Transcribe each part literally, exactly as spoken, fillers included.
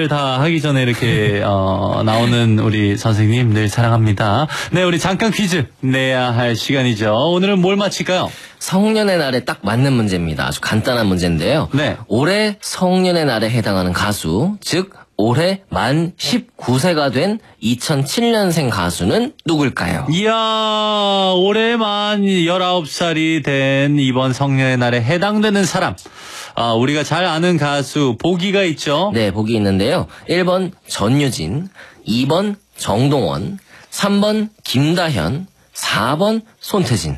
다 하기 전에 이렇게 어, 나오는 우리 선생님 늘 사랑합니다. 네, 우리 잠깐 퀴즈 내야 할 시간이죠. 오늘은 뭘 맞힐까요? 성년의 날에 딱 맞는 문제입니다. 아주 간단한 문제인데요. 네. 올해 성년의 날에 해당하는 가수, 즉 올해 만 십구 세가 된 이천칠 년생 가수는 누굴까요? 이야, 올해 만 열아홉 살이 된 이번 성년의 날에 해당되는 사람. 아, 우리가 잘 아는 가수 보기가 있죠? 네, 보기 있는데요. 일 번 전유진, 이 번 정동원, 삼 번 김다현, 사 번 손태진.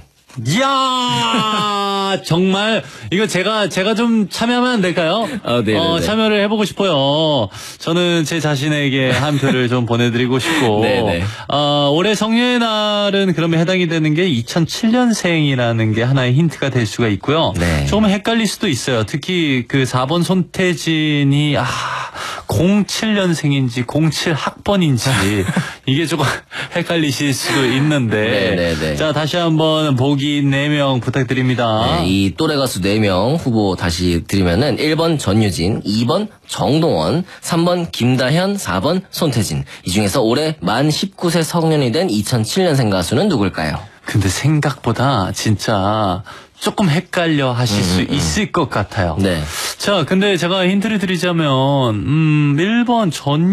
이야, 정말 이거 제가 제가 좀 참여하면 안 될까요? 어, 네, 어, 참여를 해보고 싶어요. 저는 제 자신에게 한 표를 좀 보내드리고 싶고. 네네. 어, 올해 성년의 날은 그러면 해당이 되는 게 이천칠 년생이라는 게 하나의 힌트가 될 수가 있고요. 네. 조금 헷갈릴 수도 있어요. 특히 그 사 번 손태진이 아 공칠 년생인지 공칠 학번인지 이게 조금 헷갈리실 수도 있는데. 네네네. 자, 다시 한번 보기 네 명 부탁드립니다. 네, 이 또래 가수 네 명 후보 다시 드리면은 일 번 전유진, 이 번 정동원, 삼 번 김다현, 사 번 손태진. 이 중에서 올해 만 십구 세 성년이 된 이천칠 년생 가수는 누굴까요? 근데 생각보다 진짜 조금 헷갈려 하실 음, 수 음. 있을 것 같아요. 네. 자, 근데 제가 힌트를 드리자면, 음, 일 번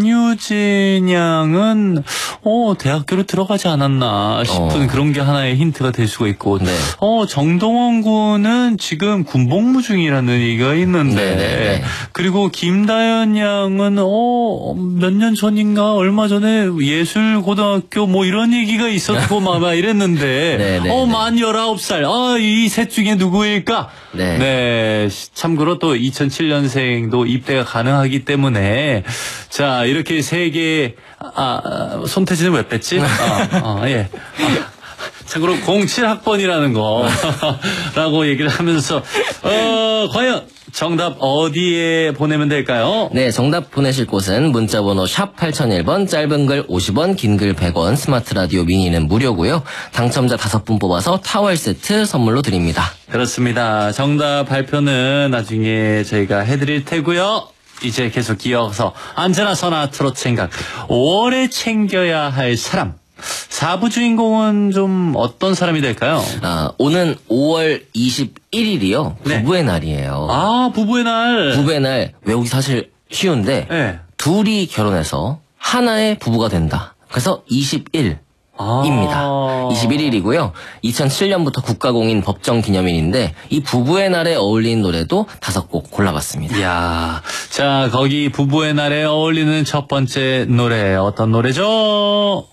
전유진 양은, 어, 대학교를 들어가지 않았나 싶은 어. 그런 게 하나의 힌트가 될 수가 있고, 네. 어, 정동원 군은 지금 군복무 중이라는 얘기가 있는데, 네네네. 그리고 김다현 양은, 어, 몇 년 전인가, 얼마 전에 예술고등학교 뭐 이런 얘기가 있었고, 막, 막 이랬는데, 네네네. 어, 만 열아홉 살, 아, 이 셋 중에 누구일까? 네. 네. 참고로 또 이천칠 년생도 입대가 가능하기 때문에 자, 이렇게 세 개, 아, 손태진은 왜 뺐지? 아, 아, 예. 아, 참고로 공칠 학번이라는 거 라고 얘기를 하면서 어, 과연 정답 어디에 보내면 될까요? 네, 정답 보내실 곳은 문자번호 샵 팔공공일 번, 짧은 글 오십 원, 긴 글 백 원, 스마트 라디오 미니는 무료고요. 당첨자 다섯 분 뽑아서 타월 세트 선물로 드립니다. 그렇습니다. 정답 발표는 나중에 저희가 해드릴 테고요. 이제 계속 이어서 언제나 선화 트로트 생각 오월에 챙겨야 할 사람. 사 부 주인공은 좀 어떤 사람이 될까요? 아, 오는 오월 이십일일이요. 부부의 네. 날이에요. 아, 부부의 날. 부부의 날 외우기 사실 쉬운데 네. 둘이 결혼해서 하나의 부부가 된다. 그래서 이십일. 입니다. 아. 이십일일이고요. 이천칠 년부터 국가공인 법정기념일인데 이 부부의 날에 어울리는 노래도 다섯 곡 골라봤습니다. 이야, 자, 거기 부부의 날에 어울리는 첫 번째 노래 어떤 노래죠?